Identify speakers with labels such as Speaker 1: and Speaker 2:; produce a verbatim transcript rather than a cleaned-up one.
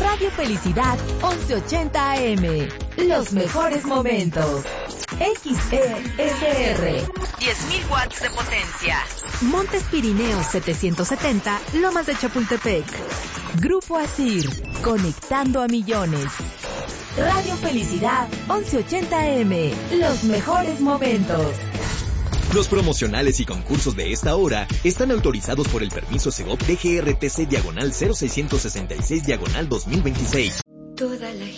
Speaker 1: Radio Felicidad once ochenta A M. Los mejores momentos. X E S R. diez mil watts de potencia. Montes Pirineos setecientos setenta, Lomas de Chapultepec. Grupo Asir, conectando a millones. Radio Felicidad once ochenta A M. Los mejores momentos.
Speaker 2: Los promocionales y concursos de esta hora están autorizados por el permiso Segov D G R T C diagonal cero seiscientos sesenta y seis diagonal dos mil veintiséis.
Speaker 3: Toda la